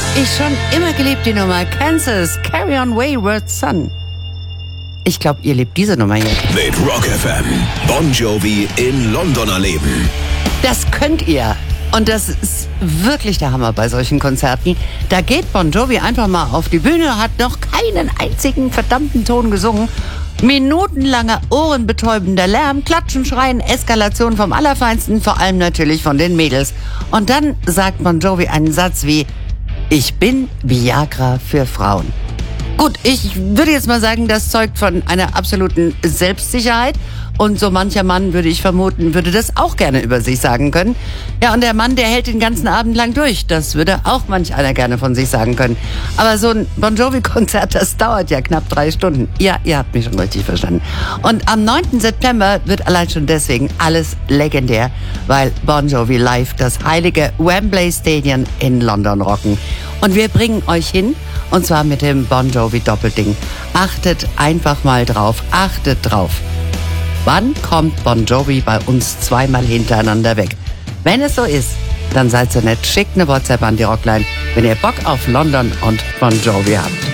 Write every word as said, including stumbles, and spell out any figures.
Ich schon immer geliebt die Nummer Kansas, Carry On Wayward Son. Ich glaube, ihr liebt diese Nummer hier. Mit Rock F M, Bon Jovi in London erleben. Das könnt ihr. Und das ist wirklich der Hammer bei solchen Konzerten. Da geht Bon Jovi einfach mal auf die Bühne, hat noch keinen einzigen verdammten Ton gesungen. Minutenlanger, ohrenbetäubender Lärm, Klatschen, Schreien, Eskalation vom Allerfeinsten, vor allem natürlich von den Mädels. Und dann sagt Bon Jovi einen Satz wie: Ich bin Viagra für Frauen. Gut, ich würde jetzt mal sagen, das zeugt von einer absoluten Selbstsicherheit. Und so mancher Mann, würde ich vermuten, würde das auch gerne über sich sagen können. Ja, und der Mann, der hält den ganzen Abend lang durch. Das würde auch manch einer gerne von sich sagen können. Aber so ein Bon Jovi-Konzert, das dauert ja knapp drei Stunden. Ja, ihr habt mich schon richtig verstanden. Und am neunten September wird allein schon deswegen alles legendär, weil Bon Jovi live das heilige Wembley Stadion in London rocken. Und wir bringen euch hin, und zwar mit dem Bon Jovi Doppelding. Achtet einfach mal drauf, achtet drauf. Wann kommt Bon Jovi bei uns zweimal hintereinander weg? Wenn es so ist, dann seid so nett, schickt eine WhatsApp an die Rockline, wenn ihr Bock auf London und Bon Jovi habt.